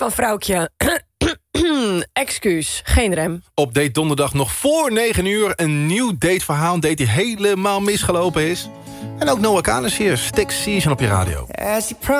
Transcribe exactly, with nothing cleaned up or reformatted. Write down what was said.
van vrouwtje. Excuus, geen rem. Op Date Donderdag nog voor negen uur... een nieuw dateverhaal, een date die helemaal misgelopen is. En ook Noah Kahan is hier, Stick Season op je radio.